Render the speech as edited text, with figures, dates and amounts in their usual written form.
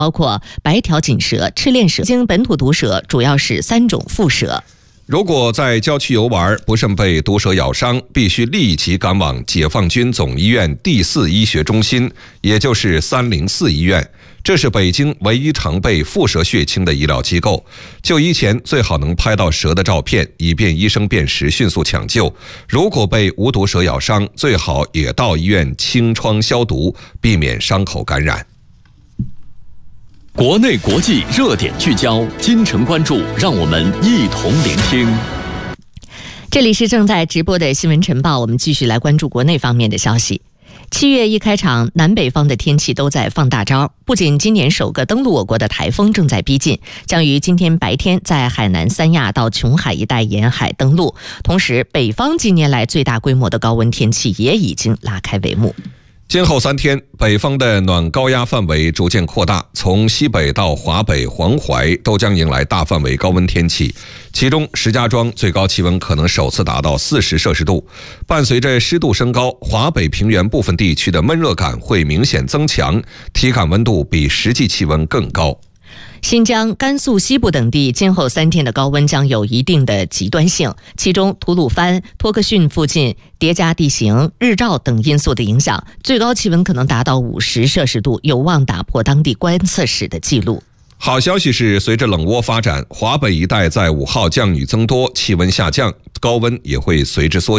包括白条锦蛇、赤链蛇。经本土毒蛇主要是3种腹蛇。 如果在郊区游玩不慎被毒蛇咬伤，必须立即赶往解放军总医院第4医学中心，也就是304医院。这是北京唯一常备腹蛇血清的医疗机构。就医前最好能拍到蛇的照片，以便医生辨识，迅速抢救。如果被无毒蛇咬伤，最好也到医院清创消毒，避免伤口感染。 国内国际热点聚焦，金城关注，让我们一同聆听。 这里是正在直播的新闻晨报，我们继续来关注国内方面的消息。7月一开场，南北方的天气都在放大招。不仅今年首个登陆我国的台风正在逼近，将于今天白天在海南三亚到琼海一带沿海登陆，同时北方近年来最大规模的高温天气也已经拉开帷幕。 今后3天，北方的暖高压范围逐渐扩大，从西北到华北、黄淮都将迎来大范围高温天气。其中，石家庄最高气温可能首次达到40摄氏度。伴随着湿度升高，华北平原部分地区的闷热感会明显增强，体感温度比实际气温更高。 新疆、甘肃西部等地今后3天的高温将有一定的极端性，其中吐鲁番、托克逊附近叠加地形、日照等因素的影响，最高气温可能达到50摄氏度，有望打破当地观测史的记录。 好消息是，随着冷涡发展，华北一带在5号降雨增多，气温下降，高温也会随之缩减。